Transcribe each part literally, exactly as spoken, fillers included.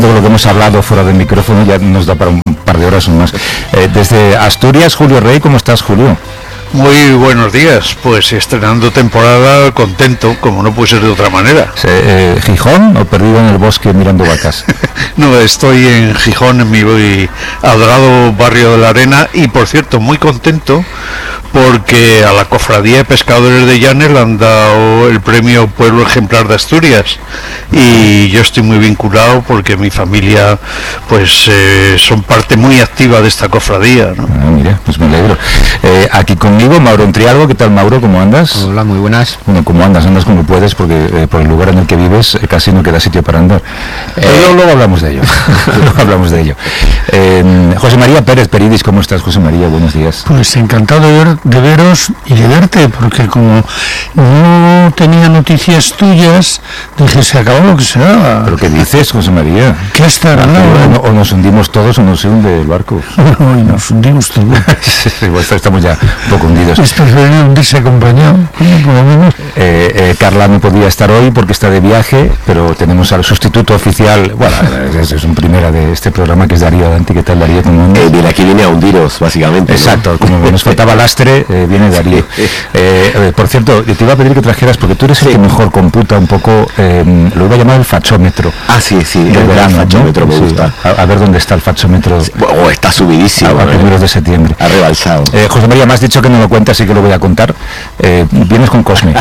tanto con lo que hemos hablado fuera del micrófono, ya nos da para un par de horas o más. Eh, desde Asturias, Julio Rey, ¿cómo estás, Julio? Muy buenos días, pues estrenando temporada, contento, como no puede ser de otra manera. Eh, ¿Gijón o perdido en el bosque mirando vacas? No, estoy en Gijón, en mi adorado barrio de la Arena, y por cierto, muy contento porque a la Cofradía de Pescadores de Llanes le han dado el premio Pueblo Ejemplar de Asturias, y yo estoy muy vinculado porque mi familia pues eh, son parte muy activa de esta cofradía, ¿no? Ah, mira, pues me alegro. Eh, aquí conmigo Mauro Entrialgo. ¿Qué tal, Mauro? ¿Cómo andas? Hola, muy buenas. Bueno, ¿cómo andas? Andas como puedes, porque eh, por el lugar en el que vives eh, casi no queda sitio para andar. Eh, luego, luego hablamos de ello. luego hablamos de ello. Eh, José María Pérez Peridis, ¿cómo estás, José María? Buenos días. Pues encantado de, ver, de veros y de verte, porque como no tenía noticias tuyas, dije, se acabó lo que se daba. ¿Pero qué dices, José María? ¿Qué está o, o nos hundimos todos o nos hunde el barco. No, y nos hundimos todos. Sí, pues estamos ya un poco hundidos. Es preferible hundirse acompañado, por lo menos. Eh, eh, Carla no podía estar hoy porque está de viaje, pero tenemos al sustituto oficial, bueno, es, es un primera de este programa, que es Darío Danti. ¿Qué tal, Darío? ¿Cómo eh, viene aquí, viene a hundiros, básicamente. Exacto, ¿no? Como nos faltaba lastre, eh, viene Darío. Eh, eh, por cierto, te iba a pedir que trajeras, porque tú eres el sí. que mejor computa un poco, eh, lo iba a llamar el fachómetro. Ah, sí, sí, el, el verano, fachómetro, ¿no? Me sí, gusta. A, a ver dónde está el fachómetro. O oh, está subidísimo. A, a primeros de septiembre. Ha rebalsado. Eh, José María, me has dicho que no lo cuentas, así que lo voy a contar. Eh, vienes con Cosme.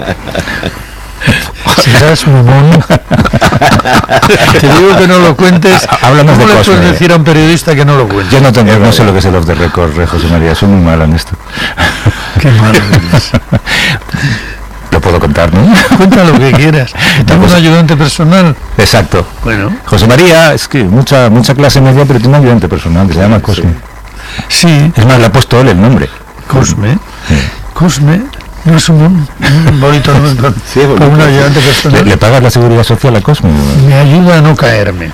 Serás mamón. Te digo que no lo cuentes. Háblanos de Cosme. ¿Cómo le puedes decir a un periodista que no lo cuente? Yo no, tengo, no sé lo que es el off the record, José María, soy muy malo en esto. Qué malo eres. Lo puedo contar, ¿no? Cuenta lo que quieras. Tengo un ayudante personal. Exacto. Bueno. José María, es que mucha mucha clase media, pero tiene un ayudante personal que se llama Cosme. Sí. Es más, le ha puesto él el nombre. Cosme. Sí. Cosme. No es un, un bonito nombre sí, para un ayudante personal. ¿Le, ¿Le pagas la seguridad social a Cosme? Me ayuda a no caerme.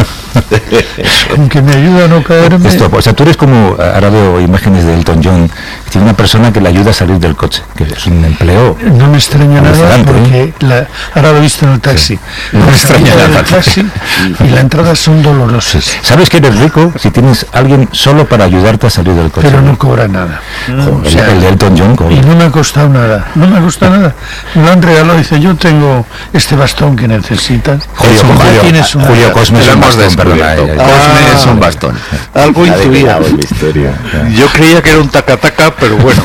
Aunque me ayuda a no caerme. Esto, o sea, tú eres como, ahora veo imágenes de Elton John, tiene una persona que le ayuda a salir del coche, que es un empleo. No me extraña nada, porque ¿eh? la, ahora lo he visto en el taxi. Sí. No me extraña nada. Taxi y la entrada son dolorosas. ¿Sabes que eres rico si tienes alguien solo para ayudarte a salir del coche? Pero no cobra nada. Joder, o sea, el de Elton John cobra. Y no me ha costado nada. No me ha costado nada. Me lo han regalado. Dice, yo tengo este bastón que necesitas. Julio, Julio, Julio, tienes una Julio Cosme es un bastón, perdona. Cosme es un bastón. Algo intuía. Yo creía que era un taca-taca, pero bueno.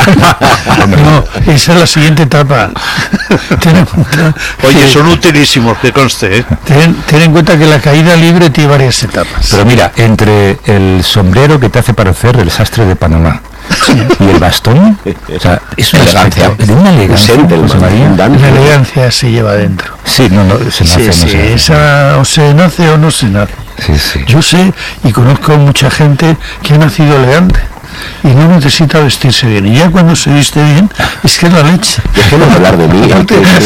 No, esa es la siguiente etapa. Ten en cuenta Oye, que, son utilísimos, que conste, ¿eh? Ten, ten en cuenta que la caída libre tiene varias etapas. Pero mira, entre el sombrero que te hace parecer el sastre de Panamá, sí, y el bastón, o sea, es una elegancia, de una elegancia, la elegancia se lleva adentro. Sí, no, no, se nace, sí, no sí, se esa, o se nace o no se nace. Sí, sí. Yo sé y conozco mucha gente que ha nacido elegante y no necesita vestirse bien, y ya cuando se viste bien es que es la leche. Déjenos hablar de mí.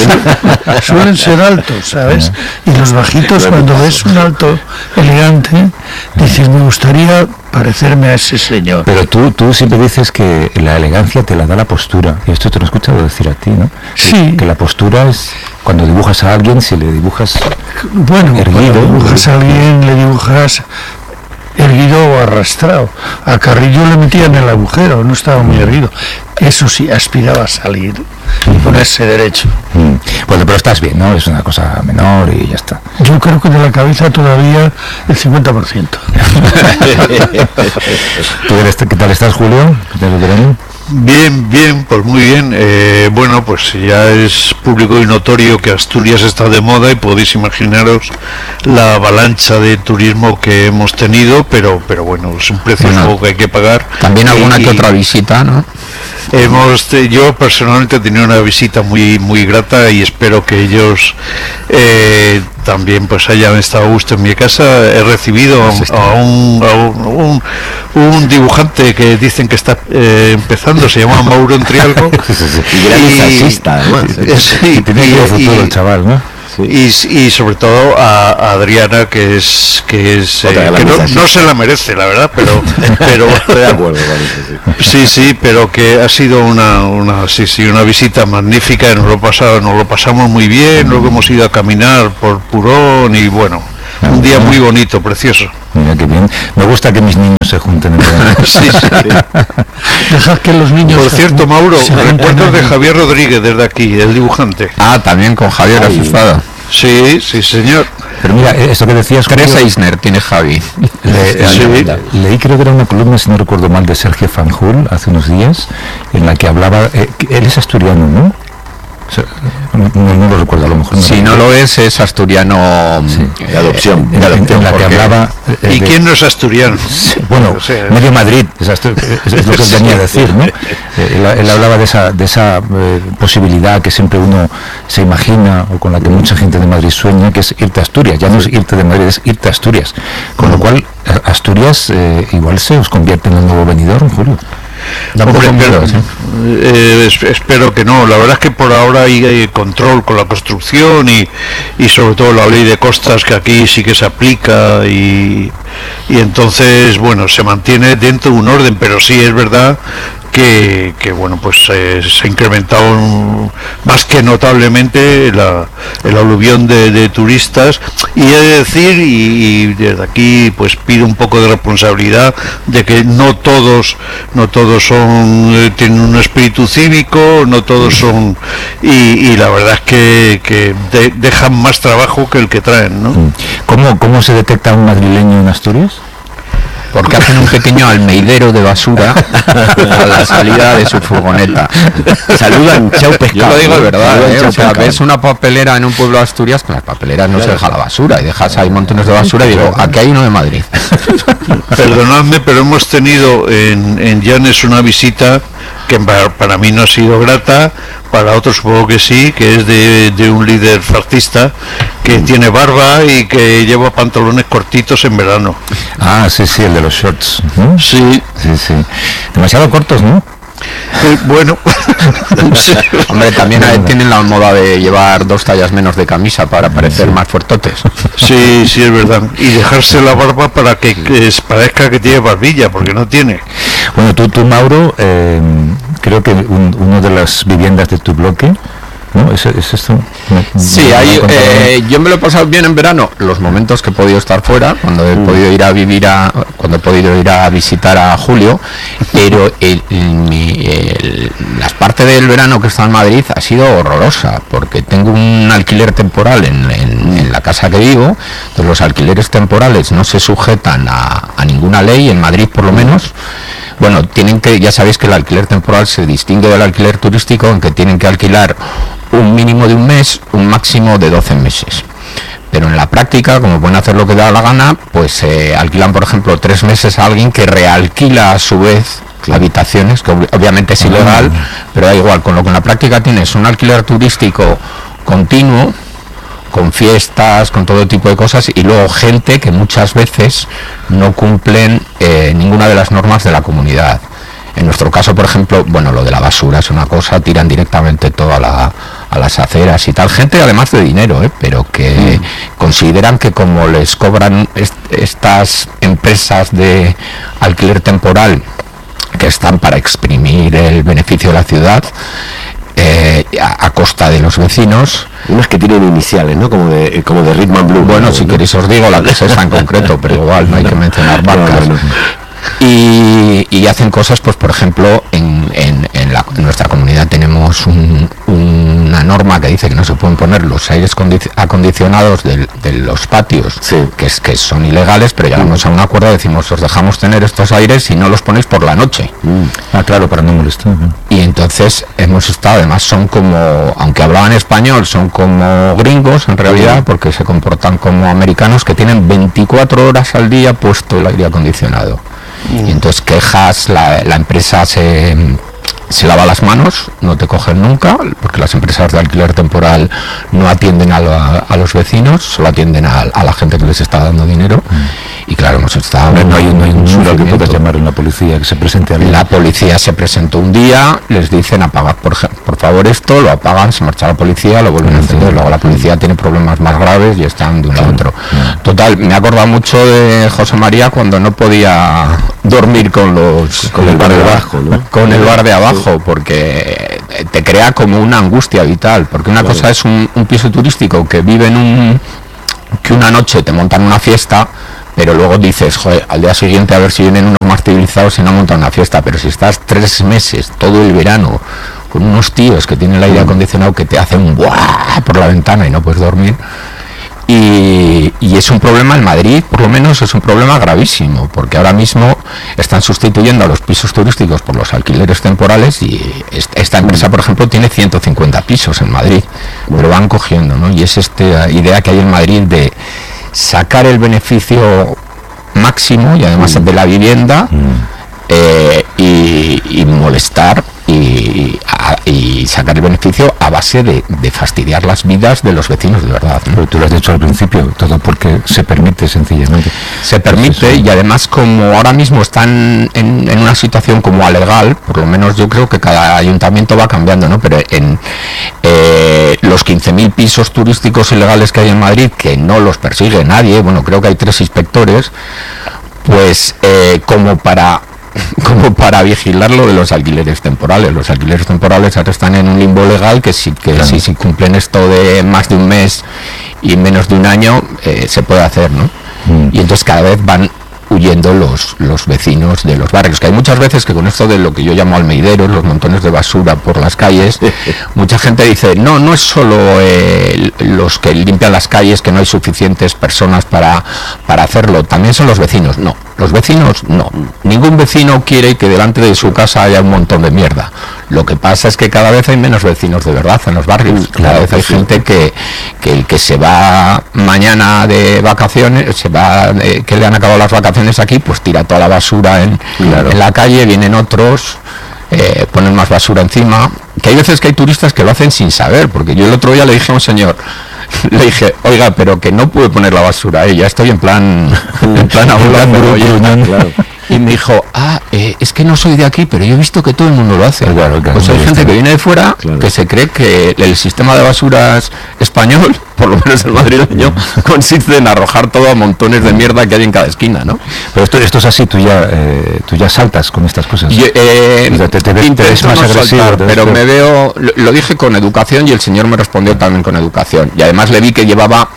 Suelen ser altos, ¿sabes? Y los bajitos, cuando ves un alto elegante, dices, me gustaría parecerme a ese señor. Pero tú tú siempre dices que la elegancia te la da la postura, y esto te lo he escuchado decir a ti, ¿no? Sí. Que, que la postura es cuando dibujas a alguien, si le dibujas bueno, erguido, cuando dibujas a alguien, le dibujas erguido o arrastrado. A Carrillo le metían en el agujero, no estaba muy erguido. Eso sí, aspiraba a salir y ponerse derecho. Mm. Bueno, pero estás bien, ¿no? Es una cosa menor y ya está. Yo creo que de la cabeza todavía el cincuenta por ciento. ¿Tú eres, qué tal estás, Julio? ¿Qué tal el verano? Bien, bien, pues muy bien. Eh, bueno, pues ya es público y notorio que Asturias está de moda y podéis imaginaros la avalancha de turismo que hemos tenido, pero pero bueno, es un precio bueno, que hay que pagar. También alguna y, que otra visita, ¿no? Hemos, yo personalmente he tenido una visita muy muy grata y espero que ellos eh, también pues hayan estado a gusto en mi casa. He recibido a, a, un, a un, un, un dibujante que dicen que está eh, empezando, se llama Mauro Entrialgo. Y gran ensayista, además. Sí, tiene que ir futuro el chaval, ¿no? Y, y sobre todo a, a Adriana, que es que es eh, que no, no se la merece, la verdad, pero pero estoy de acuerdo con eso, sí. sí sí pero que ha sido una una sí sí una visita magnífica. Nos lo pasado nos lo pasamos muy bien. Luego hemos ido a caminar por Purón y bueno, un día muy bonito, precioso. Mira qué bien. Me gusta que mis niños se junten en verano. Sí, sí, sí. Dejad que los niños... Por cierto, Mauro, se junten recuerdos de allí. Javier Rodríguez desde aquí, el dibujante. Ah, también con Javier Ay. asustado. Sí, sí, señor. Pero mira, esto que decías... Tres Julio, Eisner tiene Javi. le- Sí. leí, creo que era una columna, si no recuerdo mal, de Sergio Fanjul hace unos días, en la que hablaba... eh, que él es asturiano, ¿no? O sea, no, no- no lo recuerdo, a lo mejor. Si no lo es, es asturiano Sí. eh, De adopción. En, de en- adopción, en la que porque- hablaba... eh, ¿Y de- quién no es asturiano? Bueno, O sea, medio Madrid, es, esto- es- es lo que venía a decir, ¿no? Eh, él, él hablaba de esa, de esa eh, posibilidad que siempre uno se imagina, o con la que mucha gente de Madrid sueña, que es irte a Asturias. Ya no es irte de Madrid, es irte a Asturias. Con lo cual, a- Asturias eh, igual se os convierte en el nuevo Benidorm, Julio. Da un Hombre, poco miedo, pero, sí. eh, es- espero que no. La verdad es que por ahora hay, eh, control con la construcción y, y sobre todo la ley de costas, que aquí sí que se aplica, y, y entonces, bueno, se mantiene dentro de un orden, pero sí es verdad que, que bueno, pues eh, se ha incrementado un- más que notablemente la, el aluvión de, de turistas, y he de decir, y, y desde aquí pues pido un poco de responsabilidad de que no todos no todos son eh, tienen un espíritu cívico, no todos son, y, y la verdad es que, que de- dejan más trabajo que el que traen, ¿no? ¿Cómo, ¿Cómo se detecta un madrileño en Asturias? Porque hacen un pequeño almeidero de basura a la salida de su furgoneta. Saludan, chao pescado. Yo lo digo de verdad, Saludan, ¿eh? chao O sea, pescado. ves una papelera en un pueblo de Asturias, que las papeleras no se deja la basura, y dejas ahí montones de basura, y digo, aquí hay uno de Madrid. Perdonadme, pero hemos tenido en, en Llanes una visita que para, para mí no ha sido grata, para otros supongo que sí, que es de, de un líder fascista que tiene barba y que lleva pantalones cortitos en verano. Ah, sí, sí, el de los shorts, ¿no? Sí, Sí, sí. Demasiado cortos, ¿no? eh, bueno, sí. Hombre, también eh, tienen la moda de llevar dos tallas menos de camisa para parecer más fuertotes. Sí, sí, es verdad. Y dejarse la barba para que, que es- parezca que tiene barbilla, porque no tiene. Bueno, tú, tú Mauro, eh, creo que un, uno de las viviendas de tu bloque, ¿no? ¿Es, es esto? Me- Sí, me ahí, han contado. eh, yo me lo he pasado bien en verano, los momentos que he podido estar fuera, cuando he podido ir a vivir a, cuando he podido ir a visitar a Julio, pero el, el- mi- el- las partes del verano que he estado en Madrid ha sido horrorosa, porque tengo un alquiler temporal en, en- en la casa que vivo, entonces los alquileres temporales no se sujetan a, a ninguna ley, en Madrid por lo menos. Bueno, tienen que, ya sabéis que el alquiler temporal se distingue del alquiler turístico en que tienen que alquilar un mínimo de un mes, un máximo de doce meses. Pero en la práctica, como pueden hacer lo que da la gana, pues eh, alquilan, por ejemplo, tres meses a alguien que realquila a su vez habitaciones, que ob- obviamente es ilegal, pero da igual, con lo que en la práctica tienes un alquiler turístico continuo, con fiestas, con todo tipo de cosas, y luego gente que muchas veces no cumplen eh, ninguna de las normas de la comunidad. En nuestro caso, por ejemplo, bueno, lo de la basura es una cosa, tiran directamente todo a, la, a las aceras y tal. Gente además de dinero, ¿eh? Pero que consideran que como les cobran est- estas empresas de alquiler temporal, que están para exprimir el beneficio de la ciudad, eh, a, a costa de los vecinos. Unas que tienen iniciales, ¿no? Como de, como de Rhythm and Blues. Bueno, ¿no? si queréis os digo la que es esa en concreto, pero igual no hay que mencionar marcas. No, no, no. Y, y hacen cosas, pues por ejemplo, en, en- en la- en nuestra comunidad tenemos un- una norma que dice que no se pueden poner los aires condi- acondicionados del- de, los patios, Sí. que, es, que son ilegales, pero llegamos a un acuerdo, decimos, os dejamos tener estos aires y no los ponéis por la noche. Ah, claro, para no molestar, ¿no? Y entonces hemos estado, además son como, aunque hablaban español, son como gringos en realidad, porque se comportan como americanos que tienen veinticuatro horas al día puesto el aire acondicionado. Y entonces quejas, la, la empresa se, se lava las manos, no te cogen nunca, porque las empresas de alquiler temporal no atienden a, la- a los vecinos, solo atienden a, a la gente que les está dando dinero. Y claro, hemos estado... Hombre, no hay, no hay un número que sufrimiento. puedas llamar en la policía que se presente a La policía se presentó un día, les dicen apagar por, ej- por favor esto, lo apagan, se marcha la policía, lo vuelven a encender, luego la policía tiene problemas más graves y están de un lado a otro. Total, me he acordado mucho de José María cuando no podía dormir con los Con el bar de abajo, ¿no? con el bar de abajo, porque te crea como una angustia vital, porque una cosa es un, un piso turístico que vive en un que una noche te montan una fiesta, pero luego dices, joder, al día siguiente a ver si vienen unos más civilizados y no montan una fiesta. Pero si estás tres meses, todo el verano, con unos tíos que tienen el aire acondicionado que te hacen ¡buah! Por la ventana y no puedes dormir. Y, y es un problema en Madrid, por lo menos es un problema gravísimo, porque ahora mismo están sustituyendo a los pisos turísticos por los alquileres temporales, y esta empresa, por ejemplo, tiene ciento cincuenta pisos en Madrid, pero van cogiendo, ¿no? Y es esta idea que hay en Madrid de sacar el beneficio máximo y además mm. de la vivienda mm. eh, y, y molestar y, a, y sacar el beneficio a base de, de fastidiar las vidas de los vecinos, de verdad, ¿no? Pero tú lo has dicho al principio, todo porque se permite, sencillamente. Se permite, y además, como ahora mismo están en, en una situación como alegal, por lo menos yo creo que cada ayuntamiento va cambiando, ¿no? Pero en eh, los quince mil pisos turísticos ilegales que hay en Madrid, que no los persigue nadie, bueno, creo que hay tres inspectores, pues eh, como para como para vigilar lo de los alquileres temporales. Los alquileres temporales ahora están en un limbo legal que sí que claro. si, si cumplen esto de más de un mes y menos de un año eh, se puede hacer, ¿no? Mm. Y entonces cada vez van huyendo los, los vecinos de los barrios, que hay muchas veces que con esto de lo que yo llamo almeideros, los montones de basura por las calles, mucha gente dice, no, no es solo eh, los que limpian las calles, que no hay suficientes personas para, para hacerlo, también son los vecinos. No, los vecinos no, ningún vecino quiere que delante de su casa haya un montón de mierda. Lo que pasa es que cada vez hay menos vecinos de verdad en los barrios, cada claro, vez hay sí. gente que, que el que se va mañana de vacaciones, se va eh, que le han acabado las vacaciones aquí, pues tira toda la basura en, claro. en la calle, vienen otros, eh, ponen más basura encima, que hay veces que hay turistas que lo hacen sin saber, porque yo el otro día le dije a un señor, le dije, oiga, pero que no pude poner la basura, eh, ya estoy en plan, en plan hablando, claro. Y me dijo, ah, eh, es que no soy de aquí, pero yo he visto que todo el mundo lo hace. Claro, claro, pues hay gente que viene de fuera, claro. que se cree que el sistema de basuras español, por lo menos el madrileño, consiste en arrojar todo a montones de mierda que hay en cada esquina, ¿no? Pero esto, esto es así, tú ya, eh, tú ya saltas con estas cosas. Yo, eh, o sea, te, te, te, te ves más no agresivo. Saltar, pero me veo, lo, lo dije con educación y el señor me respondió también con educación. Y además le vi que llevaba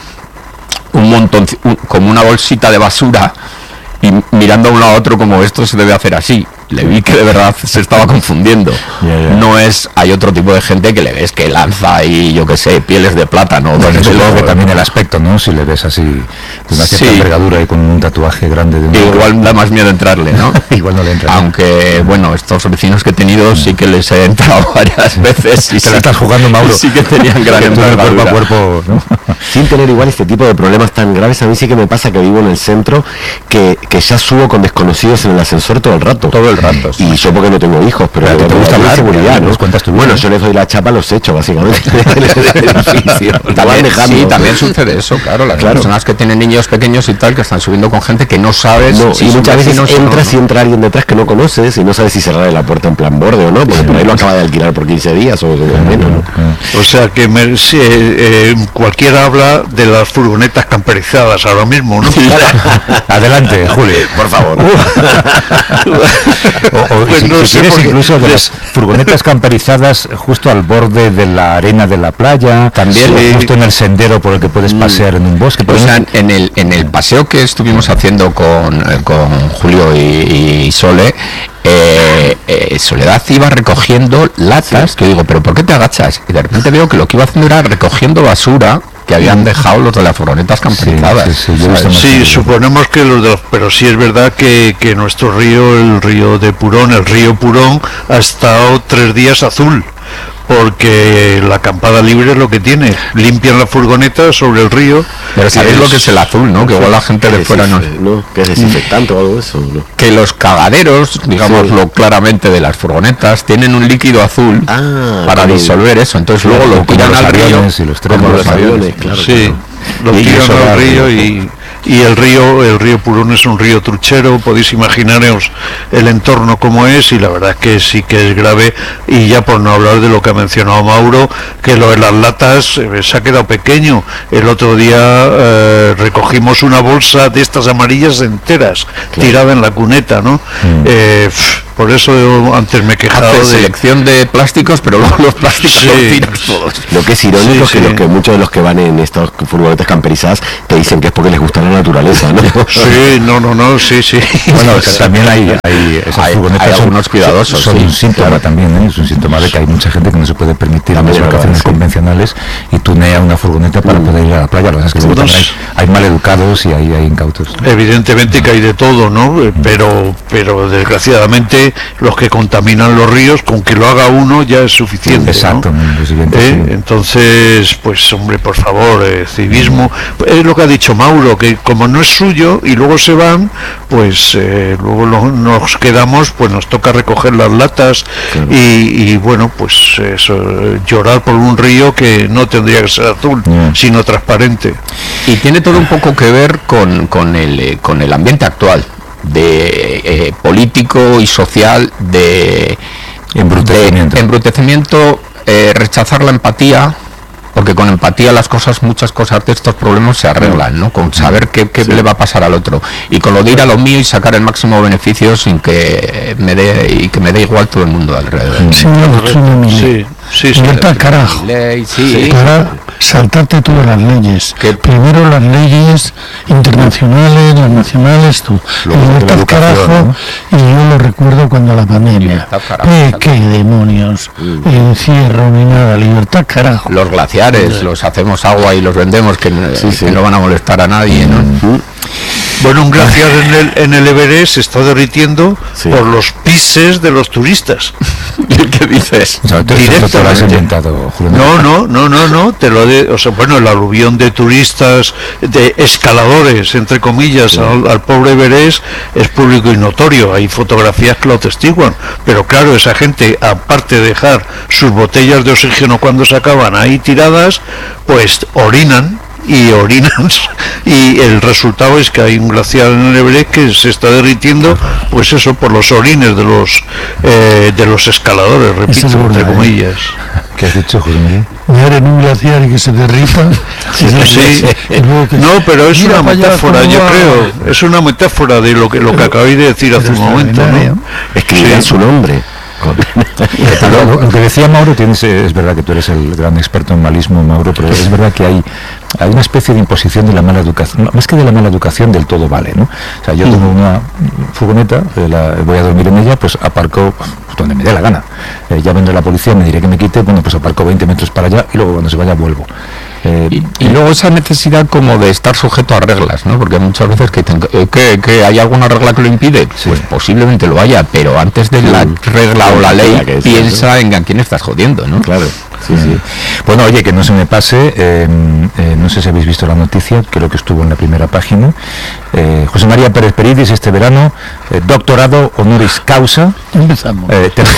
un montón, un, como una bolsita de basura, y mirando a uno a otro como esto se debe hacer así. Le vi que de verdad se estaba confundiendo. Yeah, yeah. No es, hay otro tipo de gente que le ves que lanza ahí, yo qué sé, pieles de plátano. Bueno, supongo que también el aspecto, ¿no? Si le ves así, de una cierta sí. envergadura y con un tatuaje grande. De Igual cosa. Da más miedo entrarle, ¿no? Igual no le entra. Aunque, bueno, estos vecinos que he tenido sí que les he entrado varias veces. Y te sí, la estás jugando, Mauro. Sí que tenían gran envergadura. Cuerpo a cuerpo, ¿no? Sin tener igual este tipo de problemas tan graves, a mí sí que me pasa que vivo en el centro, que, que ya subo con desconocidos en el ascensor todo el rato. Todo el rato. Y yo porque no tengo hijos, pero, pero te gusta hablar, seguridad, ¿no? Cuentas tu bueno, yo les doy la chapa a los hechos, básicamente. también, sí, también sucede eso, claro. Las claro. personas que tienen niños pequeños y tal, que están subiendo con gente que no sabes. No, si y muchas veces entras no, ¿no? y entra alguien detrás que no conoces y no sabes si cerrar la puerta en plan borde o no, porque por ahí lo acaba de alquilar por quince días o menos, ¿no? O sea que me, si, eh, cualquiera habla de las furgonetas camperizadas ahora mismo, ¿no? Adelante, Julio, por favor. o, o, pues si, no si sé incluso de las furgonetas camperizadas justo al borde de la arena de la playa, también sí. justo en el sendero por el que puedes pasear en un bosque. O sea, en el en el paseo que estuvimos haciendo con, con Julio y, y Sole, eh, eh, Soledad iba recogiendo latas, sí. que digo, pero ¿por qué te agachas? Y de repente veo que lo que iba haciendo era recogiendo basura que habían dejado los de las furgonetas camperizadas. Sí, sí, sí, sí suponemos que los de los, pero sí es verdad que, que nuestro río, el río de Purón, el río Purón, ha estado tres días azul, porque la acampada libre es lo que tiene, limpian la furgoneta sobre el río. Pero sabéis lo que es el azul, ¿no? Que igual la gente de fuera no... no que es desinfectante o algo de eso, ¿no? Que los cagaderos, digámoslo sí. claramente, de las furgonetas tienen un líquido azul ah, para disolver eso, entonces luego lo tiran al río y los trenes, los aviones, claro, sí, claro. Lo tiran al río y... Y el río, el río Purón es un río truchero, podéis imaginaros el entorno como es, y la verdad es que sí que es grave. Y ya por no hablar de lo que ha mencionado Mauro, que lo de las latas eh, se ha quedado pequeño. El otro día eh, recogimos una bolsa de estas amarillas enteras, claro. tirada en la cuneta, ¿no? Mm. Eh, por eso antes me he quejado Hace de selección de plásticos, pero luego los plásticos Sí. los tiras todos. Lo que es irónico Sí, es que, sí. los que muchos de los que van en estas furgonetas camperizadas te dicen que es porque les gusta la naturaleza, ¿no? Sí, no, no, no, sí, sí. Bueno, que también hay, hay esas Hay- furgonetas hay son- algunos cuidadosos, son sí, un síntoma también, ¿eh? Es un síntoma de que hay mucha gente que no se puede permitir También las es verdad, vacaciones sí. convencionales y tunea una furgoneta para poder ir a la playa. Lo que pasa es que luego Todos- también hay, hay maleducados y hay, hay incautos. Evidentemente que hay de todo, ¿no? Eh, Pero, pero desgraciadamente los que contaminan los ríos, con que lo haga uno ya es suficiente, Exacto, ¿no? lo siguiente, ¿Eh? sí. Entonces, pues hombre, por favor, eh, civismo. Es lo que ha dicho Mauro, que como no es suyo y luego se van, pues eh, luego lo- nos quedamos, pues nos toca recoger las latas y, y, bueno, pues eso, eh, llorar por un río que no tendría que ser azul, Yeah. sino transparente. Y tiene todo un poco que ver con, con, el, eh, con el ambiente actual, de eh, político y social, de Embrutecimiento. de embrutecimiento, eh, rechazar la empatía, porque con empatía las cosas, muchas cosas de estos problemas se arreglan, ¿no? Con saber qué, qué le va a pasar al otro, y con lo de ir a lo mío y sacar el máximo beneficio sin que me dé y que me dé igual todo el mundo alrededor. Sí, la doctrina Milei. Sí, sí, sí. Libertad, carajo. Ley, sí. Para saltarte todas las leyes. Que- Primero las leyes internacionales, las nacionales, tú. Luego Libertad, la educación, carajo. Y yo lo recuerdo cuando la pandemia. Libertad, carajo, Eh, exacto. qué demonios. Encierro ni nada. Libertad, carajo. Los glaciares los hacemos agua y los vendemos, que, que no van a molestar a nadie, ¿no? Bueno, un glaciar en el, en el Everest se está derritiendo Sí. por los pises de los turistas. ¿Qué dices? O sea, tú- esto te lo has Directamente. inventado, Julio. No, no, no, no, no, te lo de, o sea, bueno, el aluvión de turistas, de escaladores, entre comillas, al, al pobre Everest es público y notorio, hay fotografías que lo atestiguan, pero claro, esa gente, aparte de dejar sus botellas de oxígeno cuando se acaban ahí tiradas, pues orinan, y orinan, y el resultado es que hay un glaciar en el Everest que se está derritiendo, pues eso, por los orines de los eh, de los escaladores, repito, es entre verdad, ¿eh? comillas. ¿Qué has dicho, Julio Miguel? Mirar en un glaciar y que se derrita. Sí, y luego que- no, pero es Mira una para allá metáfora, cómo yo va. creo, es una metáfora de lo que lo que acabáis de decir hace un Pero momento, extraordinario. ¿no? Escribían Sí. su nombre. Con- Pero lo, lo que decía Mauro, tienes, eh, es verdad que tú eres el gran experto en malismo, Mauro, pero es verdad que hay, hay una especie de imposición de la mala educación, más que de la mala educación, del todo vale, ¿no? O sea, yo tengo una furgoneta, eh, la- voy a dormir en ella, pues aparco pues, donde me dé la gana. Eh, ya vendrá la policía, me diré que me quite, bueno, pues aparco veinte metros para allá y luego cuando se vaya vuelvo. Eh, Y, y luego esa necesidad como de estar sujeto a reglas, ¿no? Porque muchas veces que, dicen, eh, ¿que, que hay alguna regla que lo impide? Pues posiblemente lo haya, pero antes de la regla o la ley, La que decías, piensa en a quién estás jodiendo, ¿no? Claro, sí, sí. Bueno, oye, que no se me pase, eh, eh, no sé si habéis visto la noticia, creo que estuvo en la primera página. Eh, José María Pérez Peridis este verano, eh, doctorado honoris causa. Empezamos. Eh, te-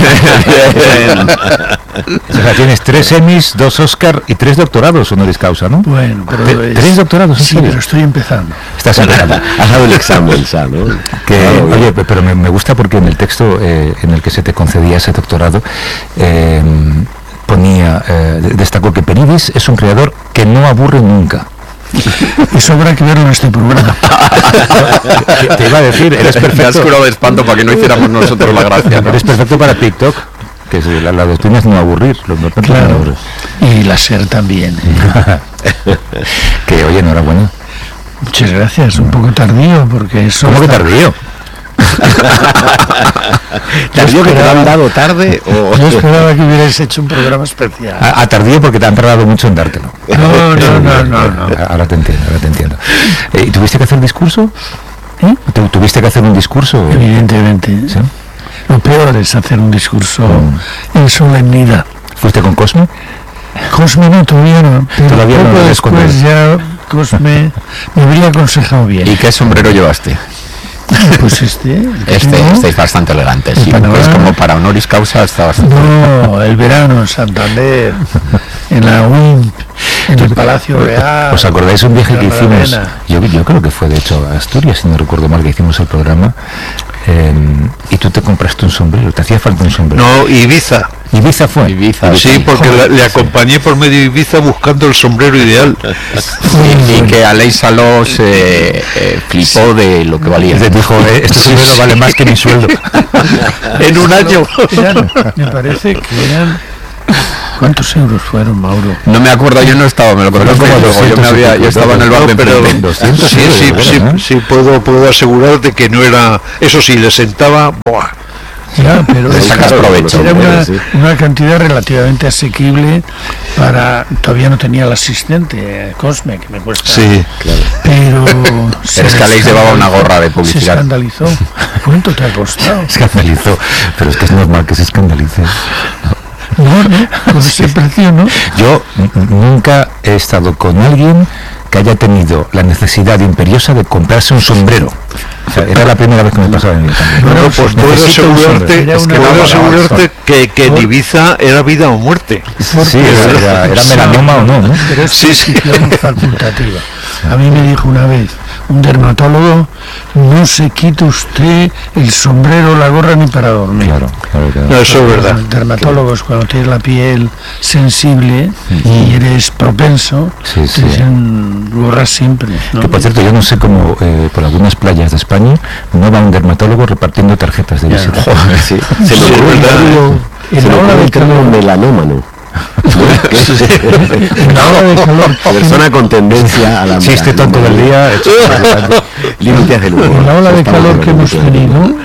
o sea, tienes tres Emmys, dos Oscar y tres doctorados honoris causa, ¿no? Bueno, pero Te- es- ¿Tres doctorados? ¿En Sí, serio? pero estoy empezando. Estás empezando. Has dado el examen ya, ¿no? Que, Claro, bien. oye, pe- pero me, me gusta porque en el texto eh, en el que se te concedía ese doctorado eh, ponía, eh, de- destacó que Peridis es un creador que no aburre nunca. Eso habrá que verlo en este programa. Te, te iba a decir, eres Te has perfecto, curado de espanto para que no hiciéramos nosotros la gracia, ¿no? eres perfecto para TikTok, que es, la, la doctrina es no aburrir, lo importante es no Claro. aburrir. Y la SER también. Que oye, enhorabuena. Muchas gracias. Un poco tardío porque eso... ¿Cómo que está- tardío? ¿Tardío que te lo han dado tarde o...? Yo esperaba que hubierais hecho un programa especial. A, a tardío porque te han tardado mucho en dártelo. No, no, no, no, no. Ahora te entiendo, ahora te entiendo. Eh, ¿y ¿Tuviste que hacer discurso? ¿Eh? ¿Tu- ¿Tuviste que hacer un discurso? Evidentemente. ¿Sí? Lo peor es hacer un discurso en solemnidad. ¿Fuiste con Cosme? Cosme no, todavía no. Pero Todavía no poco lo ves con después ya Cosme me habría aconsejado bien. ¿Y qué sombrero llevaste? Pues este. Este, ¿no? estáis bastante elegantes. El Sí, panorama. pues como para honoris causa está bastante... No, el verano en Santander, en la U I M, en el Palacio Real. ¿Os acordáis un viaje en que la hicimos? Magdalena. Yo, yo creo que fue de hecho a Asturias, si no recuerdo mal, que hicimos el programa. eh, y tú te compraste un sombrero, te hacía falta un sombrero. No, Ibiza. Ibiza fue. Ibiza, Sí, porque la- le acompañé por medio de Ibiza buscando el sombrero ideal. Y, y que Aleix Saló se eh, flipó de lo que valía. Y te dijo, eh, este sombrero vale más que mi sueldo. En un año. Eran- me parece que eran... ¿Cuántos euros fueron, Mauro? No me acuerdo, yo no estaba, me lo contaste como luego, yo, me doscientos había, yo estaba en el bar No, de pero enfrente. doscientos sí, euros, sí, ¿verdad, sí, no? sí, puedo, puedo asegurarte que no era... Eso sí, le sentaba... ¡buah! Ya, pero Le es- sacas provecho. era una, Sí. una cantidad relativamente asequible para... Todavía no tenía el asistente, eh, Cosme, que me cuesta... Sí. Pero... Pero es que Aleix llevaba una gorra de Se publicidad. escandalizó. ¿Cuánto te ha costado? Escandalizó, pero es que es normal que se escandalice. No, no, con ese precio, ¿no? Yo n- nunca he estado con alguien que haya tenido la necesidad imperiosa de comprarse un sombrero. O sea, era la primera vez que me pasaba en mi vida también. Bueno, pues puedo Necesito un asegurarte, sombrero. Era es una que puedo gorra. asegurarte que, que en Ibiza era vida o muerte. Sí, era, era, era melanoma o no, ¿no? Pero es Sí, sí. prescripción facultativa. A mí me dijo una vez un dermatólogo, no se quite usted el sombrero, la gorra ni para dormir. Claro, claro, claro. No, eso es verdad. Los dermatólogos, cuando tienes la piel sensible y eres propenso, Sí, sí. te dicen gorras siempre, ¿no? Que por cierto, yo no sé cómo eh, por algunas playas de España no va un dermatólogo repartiendo tarjetas de Ya. visita. Joder, sí. Se Sí, me es ocurre el verdad, término- En se me la ola ocurre de el término calor. melanómano. En la ola de calor, Persona con tendencia a la Chiste tonto del día. hecho- Límites del humor. en la ola de Estamos calor que hemos repitiendo. tenido,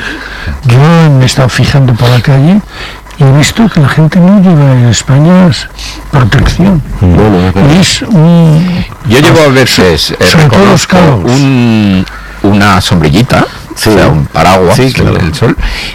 yo me he estado fijando por la calle y he visto que la gente no lleva en España protección. No, no, es verdad. Es un... Yo llevo a veces, eh, Sobre todo los reconozco, calvos. un, una sombrillita, Sí. o sea, un paraguas Sí, claro. del sol,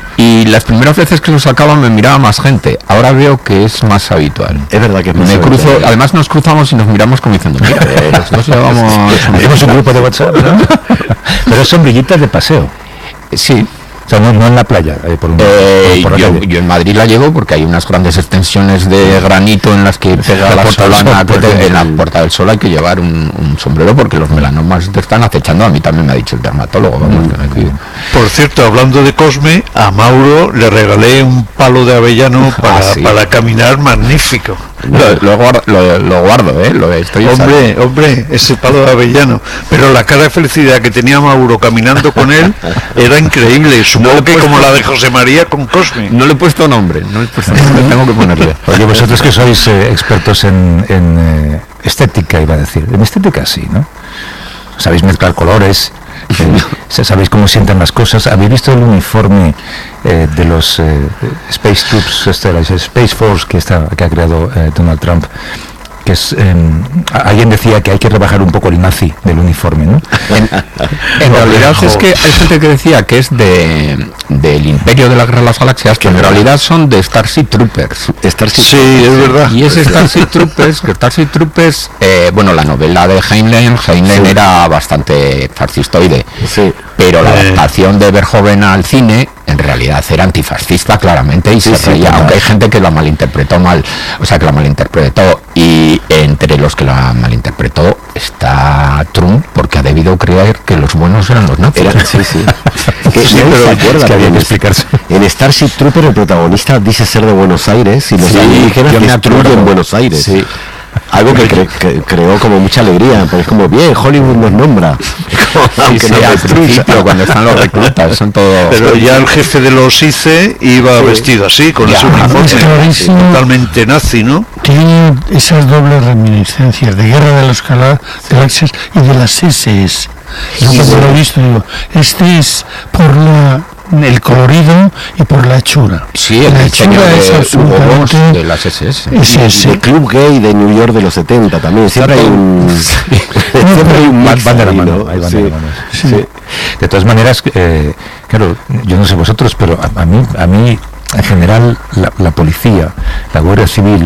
y las primeras veces que lo sacaba me miraba más gente. Ahora veo que es más habitual. Es verdad que es más Me cruzo, habitual. además nos cruzamos y nos miramos como diciendo, mira, eh, los dos llevamos Tenemos un grupo de WhatsApp, ¿no? Pero es sombrillitas de paseo. Sí. O sea, no, no en la playa, eh, por, un, Eh, por la yo, calle. yo en Madrid la llevo porque hay unas grandes extensiones de granito en las que pega la la Puerta del solana, Sol, por que te- ejemplo. en la Puerta del Sol hay que llevar un, un sombrero porque los melanomas te están acechando. A mí también me ha dicho el dermatólogo, vamos, que me cuido. Por cierto, hablando de Cosme, a Mauro le regalé un palo de avellano para, Ah, sí. para caminar magnífico. Lo, lo guardo, lo, lo guardo, ¿eh? Lo estoy Hombre, hombre, ese palo de avellano. Pero la cara de felicidad que tenía Mauro caminando con él era increíble. Supongo que como la de José María con Cosme. No le he puesto nombre, no le he puesto nombre, tengo que ponerle. Oye, vosotros que sois eh, expertos en, en, eh, estética, iba a decir. En estética sí, ¿no? Sabéis mezclar colores, eh, sa- sabéis cómo sientan las cosas. ¿Habéis visto el uniforme eh, de los eh, Space Troops, este, la Space Force que, está, que ha creado eh, Donald Trump? Que es, eh, a- alguien decía que hay que rebajar un poco el nazi del uniforme, ¿no? En, en realidad es que hay gente que decía que es de del Imperio de la Guerra de las Galaxias, que en realidad son de Starship Troopers. Starship Sí, es verdad. Y es Starship Troopers, que Starship Troopers, eh, bueno, la novela de Heinlein, Heinlein Sí. era bastante fascistoide, Sí. pero la Eh. adaptación de Verhoeven al cine en realidad era antifascista claramente y Sí, se sí, reía, total. aunque hay gente que la malinterpretó mal, o sea que la malinterpretó, y entre los que la malinterpretó está Trump, porque ha debido creer que los buenos eran los nazis. Era, sí, sí. Que, Sí, nadie pero se acuerda, es que había pero que en- explicarse. En Starship Trooper el protagonista dice ser de Buenos Aires y los Sí, alienígenas yo me destruyen acuerdo. Buenos Aires. Sí. Algo que, cre- que creó como mucha alegría, porque es como, bien, Hollywood nos nombra. Sí, Aunque sí, nos al destruya. principio, cuando están los reclutas, son todos... Pero ya el jefe de los I C E iba vestido así, con Ya, ese es uniforme clarísimo. totalmente nazi, ¿no? Tiene esas dobles reminiscencias de Guerra de los Cala- Galaxias y de las S S. Yo cuando lo he visto digo, este es por la el colorido y por la hechura. Sí, el la diseño hechura es de Hugo Boss absolutamente de las S S. es Y ese. de Club Gay de New York de los setenta también. Siempre hay un... siempre hay un Van, mix van de la ahí, mano, ¿no? ahí van Sí. de la mano. Sí. De todas maneras, eh, claro, yo no sé vosotros, pero a, a mí, a mí en general, la, la policía, la Guardia Civil,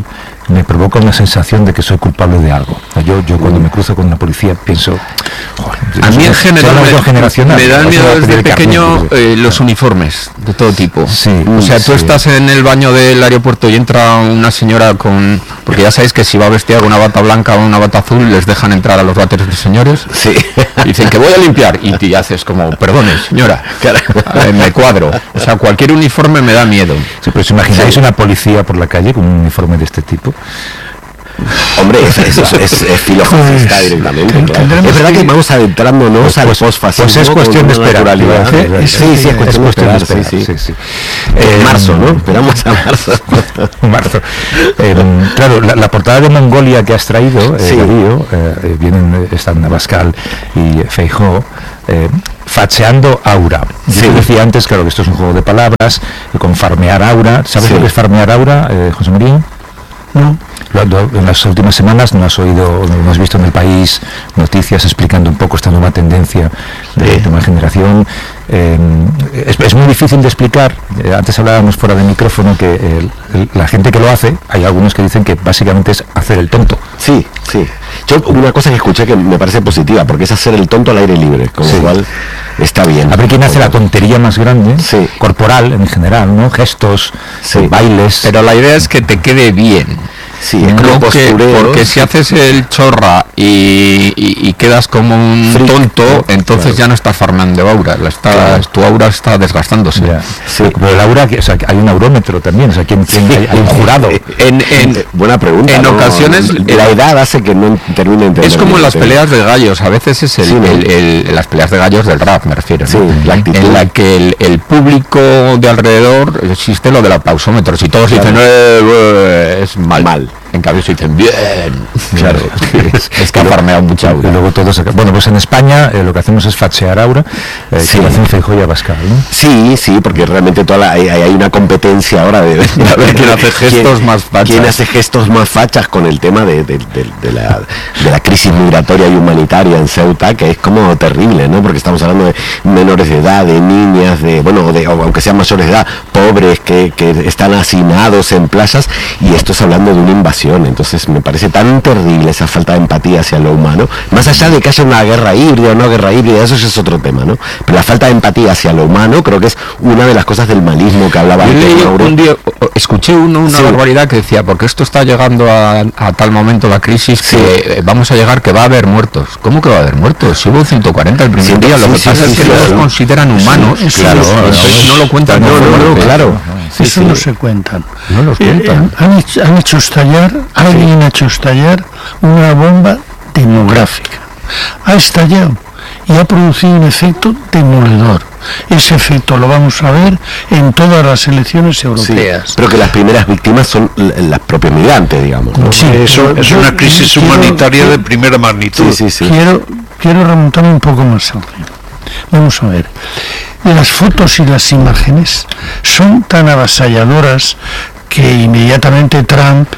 me provoca una sensación de que soy culpable de algo. Yo, yo cuando me cruzo con la policía pienso... Joder, a mí en general me, me dan miedo desde pequeño eh, los uniformes de todo tipo. Sí, o sea, tú sí. estás en el baño del aeropuerto y entra una señora con... Porque ya sabéis que si va vestida con una bata blanca o una bata azul les dejan entrar a los váteres de señores. Sí. Y dicen que voy a limpiar y te haces como, perdone señora, eh, me cuadro. O sea, cualquier uniforme me da miedo. Sí, pero ¿os imagináis sí. una policía por la calle con un uniforme de este tipo? Hombre, es, es, es, es filofascista pues, directamente, claro. Es verdad que vamos adentrándonos pues, al postfascismo. Pues es cuestión de esperar. ¿eh? Sí, sí, es cuestión de esperar. Sí, sí. Sí, sí. Eh, marzo, ¿no? Esperamos a marzo. marzo. Eh, claro, la, la portada de Mongolia que has traído, eh, sí. Darío, eh, vienen, están Abascal y Feijóo, eh, facheando aura. Yo sí. te decía antes, claro, que esto es un juego de palabras, con farmear aura. ¿Sabes sí. lo que es farmear aura, eh, José María? No. En las últimas semanas no has oído, no has visto en el país noticias explicando un poco esta nueva tendencia de sí. nueva generación. Eh, es, es muy difícil de explicar. Eh, antes hablábamos fuera de micrófono que el, el, la gente que lo hace, hay algunos que dicen que básicamente es hacer el tonto. Sí, sí. Yo una cosa que escuché que me parece positiva, porque es hacer el tonto al aire libre, con sí. lo cual está bien. A ver quién hace la tontería más grande, sí. corporal en general, ¿no? Gestos, sí. bailes. Pero la idea es que te quede bien. Sí, no que, porque si haces el chorra y, y, y quedas como un Frick, tonto, claro, entonces claro. ya no estás farmando aura, la está, claro. tu aura está desgastándose. Yeah. Sí, pero el aura, o sea, hay un aurómetro también, o sea, ¿quién, quién, hay, hay un jurado. En, en, Buena pregunta. En no, ocasiones la edad hace que no termine de entender. Es como en las peleas de gallos, a veces es el, sí, ¿no? el, el, el, las peleas de gallos del rap, me refiero, sí, ¿no? la actitud. En la que el, el público de alrededor existe lo del aplausómetro, si todos claro. dicen eh, eh, es mal. mal. En cambio se dicen bien, claro, es, es que ha farmeado mucha aura. Y luego todos, bueno, pues en España eh, lo que hacemos es fachear aura, eh, sí. que lo hacen Feijóo y Abascal, ¿no? Sí, sí, porque realmente toda la, hay, hay una competencia ahora de, de, de a ver quién hace gestos ¿quién, más fachas. ¿Quién hace gestos más fachas con el tema de, de, de, de, la, de la crisis migratoria y humanitaria en Ceuta, que es como terrible, ¿no? Porque estamos hablando de menores de edad, de niñas, de, bueno, de, o aunque sean mayores de edad, pobres que, que están hacinados en playas, y esto es hablando de una invasión. Entonces me parece tan terrible esa falta de empatía hacia lo humano, más allá de que haya una guerra híbrida o no guerra híbrida, eso ya es otro tema, ¿no? Pero la falta de empatía hacia lo humano creo que es una de las cosas del malismo que hablaba. Yo leí un día, escuché uno, una sí. barbaridad que decía, porque esto está llegando a, a tal momento la crisis que sí. vamos a llegar que va a haber muertos. ¿Cómo que va a haber muertos? Si hubo ciento cuarenta el primer sí, día, lo sí, que sí, pasa sí, es que sí, no los consideran humanos, sí, claro, sí, sí, sí. no lo cuentan. No, no, no, no claro. Sí, eso sí. no se cuentan. No los cuentan. Eh, han, hecho, han hecho estallar, alguien ha hecho estallar una bomba demográfica. Ha estallado y ha producido un efecto demoledor. Ese efecto lo vamos a ver en todas las elecciones europeas. Sí, pero que las primeras víctimas son las propias migrantes, digamos, ¿no? Sí, eso es una crisis quiero, humanitaria quiero, de primera magnitud. Sí, sí, sí. Quiero, quiero remontarme un poco más arriba. Vamos a ver. Las fotos y las imágenes son tan avasalladoras que inmediatamente Trump,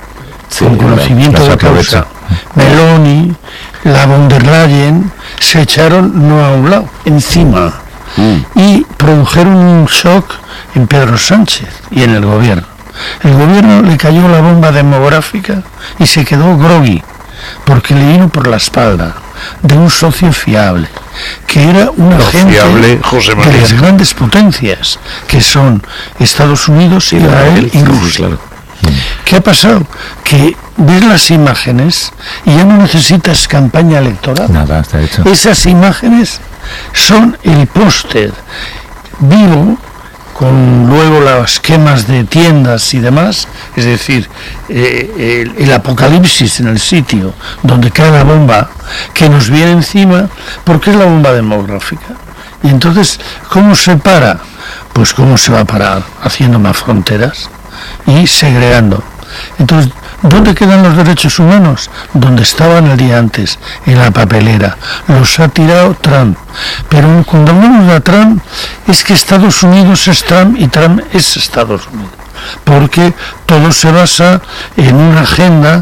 sí, con conocimiento de causa, Meloni, la von der Leyen, se echaron no a un lado, encima, mm. y produjeron un shock en Pedro Sánchez y en el gobierno. El gobierno le cayó la bomba demográfica y se quedó groggy, porque le vino por la espalda de un socio fiable, que era un agente fiable, José María. de las grandes potencias, que son Estados Unidos, Israel y Rusia. Claro. ¿Qué ha pasado? Que ves las imágenes y ya no necesitas campaña electoral. Nada, está hecho. Esas imágenes son el póster vivo, con luego las quemas de tiendas y demás, es decir, eh, el, el apocalipsis en el sitio donde cae la bomba que nos viene encima, porque es la bomba demográfica. Y entonces, ¿cómo se para? Pues ¿cómo se va a parar? Haciendo más fronteras y segregando. Entonces, ¿dónde quedan los derechos humanos? Donde estaban el día antes, en la papelera. Los ha tirado Trump. Pero cuando hablamos de Trump, es que Estados Unidos es Trump y Trump es Estados Unidos. Porque todo se basa en una agenda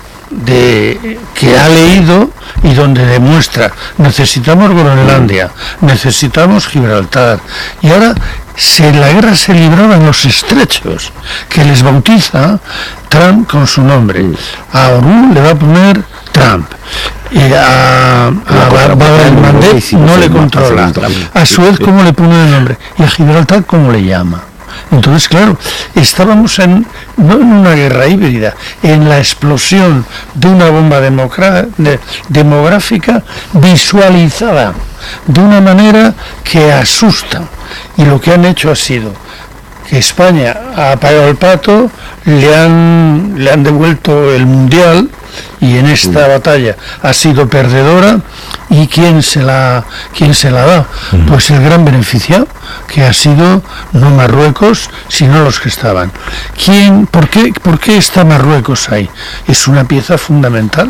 de que ha leído y donde demuestra necesitamos Groenlandia, necesitamos Gibraltar, y ahora se, la guerra se libraba en los estrechos, que les bautiza Trump con su nombre. A Orún le va a poner Trump. Y a, a Barbara el Mandel no le controla. A Suez, ¿cómo le pone el nombre? Y a Gibraltar, ¿cómo le llama? Entonces, claro, estábamos en, no en una guerra híbrida, en la explosión de una bomba democra- de, demográfica visualizada de una manera que asusta. Y lo que han hecho ha sido que España ha pagado el pato, le han, le han devuelto el mundial, y en esta batalla ha sido perdedora. ¿Y quién se la quién se la da? Pues el gran beneficiado, que ha sido no Marruecos, sino los que estaban. ¿Quién? ¿Por qué, por qué está Marruecos ahí? Es una pieza fundamental.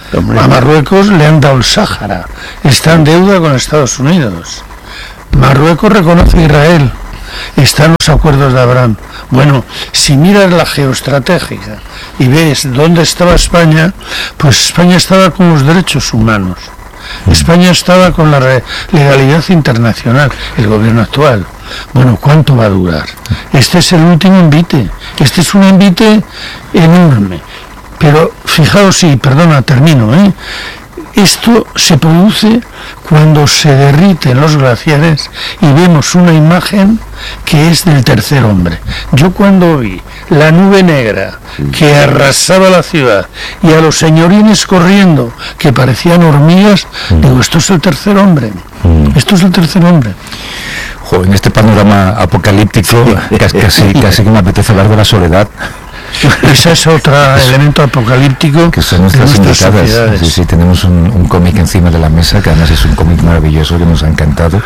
A Marruecos le han dado el Sáhara, está en deuda con Estados Unidos. Marruecos reconoce a Israel, están los acuerdos de Abraham. Bueno, si miras la geoestratégica y ves dónde estaba España, pues España estaba con los derechos humanos. España estaba con la re- legalidad internacional, el gobierno actual. Bueno, ¿cuánto va a durar? Este es el último envite, este es un envite enorme. Pero fijaos, sí, perdona, termino, ¿eh? Esto se produce cuando se derriten los glaciares y vemos una imagen que es del tercer hombre. Yo cuando vi la nube negra que arrasaba la ciudad y a los señorines corriendo que parecían hormigas, digo, esto es el tercer hombre. Esto es el tercer hombre. Jo, en este panorama apocalíptico, casi, casi, casi que me apetece hablar de la soledad. Ese es otro elemento apocalíptico que son nuestras, de nuestras invitadas. sociedades. Sí, sí, tenemos un, un cómic encima de la mesa, que además es un cómic maravilloso, que nos ha encantado,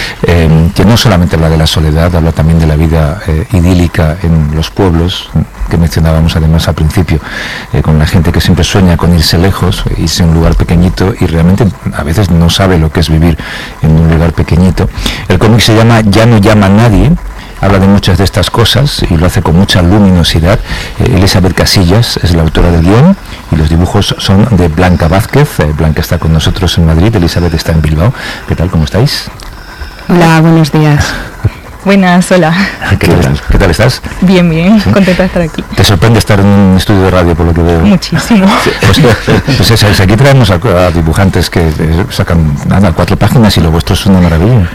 eh, que no solamente habla de la soledad, habla también de la vida eh, idílica en los pueblos, que mencionábamos además al principio, eh, con la gente que siempre sueña con irse lejos, irse a un lugar pequeñito, y realmente a veces no sabe lo que es vivir en un lugar pequeñito. El cómic se llama Ya no llama a nadie. Habla de muchas de estas cosas y lo hace con mucha luminosidad. Eh, Elizabeth Casillas es la autora del guión y los dibujos son de Blanca Vázquez. Eh, Blanca está con nosotros en Madrid, Elizabeth está en Bilbao. ¿Qué tal? ¿Cómo estáis? Hola, buenos días. Buenas, hola. ¿Qué tal, ¿Qué tal estás? Bien, bien, ¿Sí? contenta de estar aquí. ¿Te sorprende estar en un estudio de radio, por lo que veo? Muchísimo. Pues, pues es, es, aquí traemos a, a dibujantes que eh, sacan nada, cuatro páginas y lo vuestro es una maravilla.